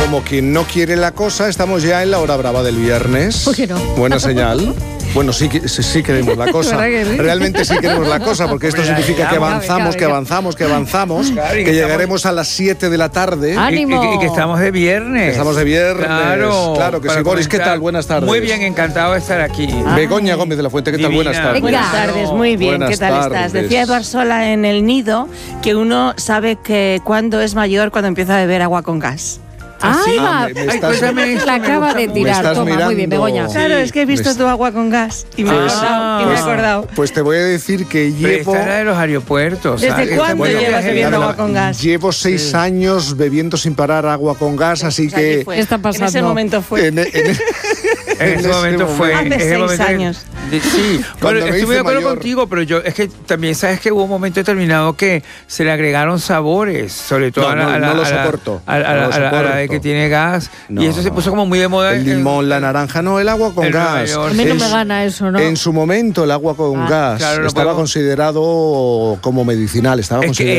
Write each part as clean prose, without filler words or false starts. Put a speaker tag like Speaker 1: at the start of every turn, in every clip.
Speaker 1: como quien no quiere la cosa, estamos ya en la hora brava del viernes.
Speaker 2: ¿Por qué no?
Speaker 1: Buena señal. Bueno, sí queremos la cosa. Realmente sí queremos la cosa, porque esto significa que avanzamos, que llegaremos a las 7 de la tarde.
Speaker 3: ¡Ánimo! Y que estamos de viernes.
Speaker 1: Estamos de viernes. Claro que sí. Boris, ¿qué tal? Buenas tardes.
Speaker 3: Muy bien, encantado de estar aquí.
Speaker 1: Begoña Gómez de la Fuente, ¿qué tal? Buenas tardes.
Speaker 4: Buenas tardes, muy bien.
Speaker 1: Buenas
Speaker 4: ¿Qué tal
Speaker 1: tardes.
Speaker 4: estás? Decía Eduard Sola en El Nido que uno sabe que cuando es mayor cuando empieza a beber agua con gas.
Speaker 2: ¡Ay, va! La acaba de tirar. Toma,
Speaker 1: mirando.
Speaker 2: muy bien, Begoña.
Speaker 4: Claro, es que he visto tu agua con gas y me he acordado.
Speaker 1: Pues te voy a decir que llevo...
Speaker 3: Esta era de los aeropuertos.
Speaker 4: ¿Desde cuándo llevas bebiendo agua con gas?
Speaker 1: Llevo 6 años bebiendo sin parar agua con gas, así que...
Speaker 2: ¿Qué está pasando?
Speaker 4: En ese momento fue.
Speaker 3: En ese momento fue.
Speaker 4: Hace 6 años.
Speaker 3: Sí, bueno, estoy muy de acuerdo contigo, pero yo es que también sabes que hubo un momento determinado que se le agregaron sabores, sobre todo a la de que tiene gas, y eso se puso como muy de moda.
Speaker 1: El limón, la naranja, no, el agua con gas.
Speaker 2: A mí no me gana eso, ¿no?
Speaker 1: En su momento el agua con gas estaba considerado como medicinal, Es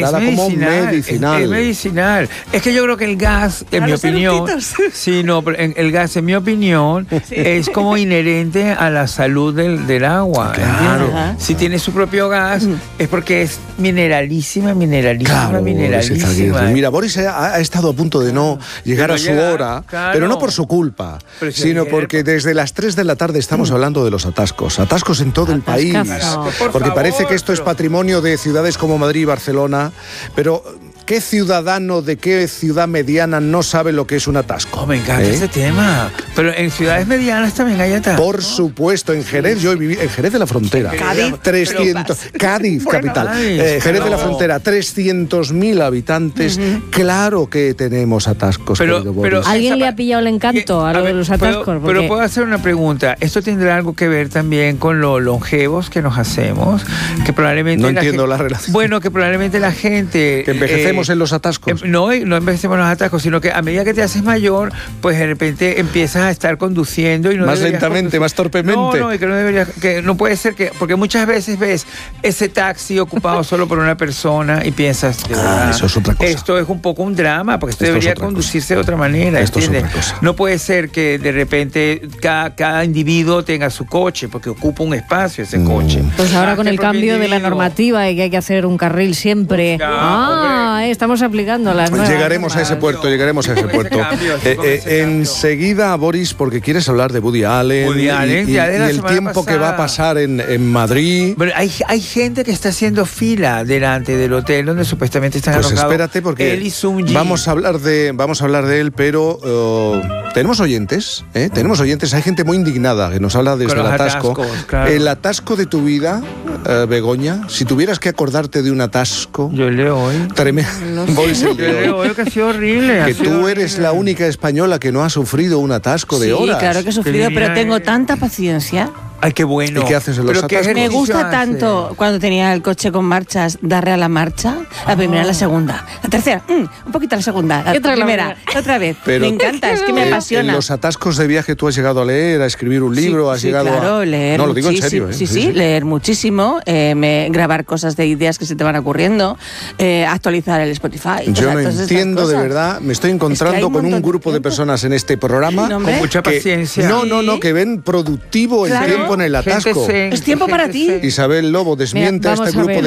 Speaker 3: medicinal. Es que yo creo que el gas, en mi opinión, el gas, en mi opinión, es como inherente a la salud del agua.
Speaker 1: Claro.
Speaker 3: Si tiene su propio gas, es porque es mineralísima.
Speaker 1: Mira, Boris ha estado a punto de no llegar a su hora, pero no por su culpa, sino porque desde las 3 de la tarde estamos hablando de los atascos en todo el país, porque parece que esto es patrimonio de ciudades como Madrid y Barcelona, pero... ¿Qué ciudadano de qué ciudad mediana no sabe lo que es un atasco?
Speaker 3: Me encanta ese tema. Pero en ciudades medianas también hay atascos.
Speaker 1: Por supuesto, en Jerez, yo viví en Jerez de la Frontera. Cádiz, capital. Jerez de la Frontera, 300.000 habitantes. Claro que tenemos atascos, querido Boris.
Speaker 2: ¿Alguien le ha pillado el encanto a lo de los atascos?
Speaker 3: Pero puedo hacer una pregunta. ¿Esto tendrá algo que ver también con lo longevos que nos hacemos? Que probablemente
Speaker 1: no entiendo la relación.
Speaker 3: Bueno, que probablemente la gente...
Speaker 1: Que envejecemos en los atascos.
Speaker 3: No envejecemos en los atascos, sino que a medida que te haces mayor, pues de repente empiezas a estar conduciendo y no
Speaker 1: más lentamente, más torpemente.
Speaker 3: Y que no puede ser que, porque muchas veces ves ese taxi ocupado solo por una persona y piensas,
Speaker 1: eso es otra cosa.
Speaker 3: Esto es un poco un drama, porque esto debería conducirse de otra manera.
Speaker 1: Esto
Speaker 3: ¿entiendes?
Speaker 1: es otra cosa.
Speaker 3: No puede ser que de repente cada individuo tenga su coche, porque ocupa un espacio ese coche.
Speaker 2: Pues ahora con el cambio de la normativa y que hay que hacer un carril siempre. Estamos aplicando las nuevas.
Speaker 1: Llegaremos a ese puerto. Enseguida, Boris, porque quieres hablar de Woody Allen y el tiempo que va a pasar en Madrid.
Speaker 3: Pero hay gente que está haciendo fila delante del hotel donde supuestamente están alojados.
Speaker 1: Pues espérate, porque
Speaker 3: él y Sung Ji.
Speaker 1: vamos a hablar de él, pero tenemos oyentes, hay gente muy indignada que nos habla desde el atasco.
Speaker 3: Claro.
Speaker 1: El atasco de tu vida, Begoña, si tuvieras que acordarte de un atasco.
Speaker 3: Yo leo hoy.
Speaker 1: Tremendo.
Speaker 3: Yo leo hoy que ha sido horrible.
Speaker 1: Que tú eres la única española que no ha sufrido un atasco de horas.
Speaker 4: Sí, claro que he sufrido, pero tengo tanta paciencia.
Speaker 3: Ay, qué bueno.
Speaker 1: ¿Y qué haces en los atascos?
Speaker 4: Me gusta tanto cuando tenía el coche con marchas, darle a la marcha, la primera, la segunda, la tercera, un poquito a la segunda, la primera, otra vez.
Speaker 1: Pero
Speaker 4: me encanta, es que me apasiona.
Speaker 1: En los atascos de viaje tú has llegado a leer, a escribir un libro, has llegado
Speaker 4: a leer.
Speaker 1: No, lo digo en serio.
Speaker 4: Sí, leer muchísimo, grabar cosas de ideas que se te van ocurriendo, actualizar el Spotify.
Speaker 1: Yo no entiendo de verdad, me estoy encontrando con un grupo de personas en este programa
Speaker 3: con mucha paciencia.
Speaker 1: Que ven productivo el tiempo en el atasco.
Speaker 4: Es tiempo para ti.
Speaker 1: Isabel Lobo desmiente a este grupo de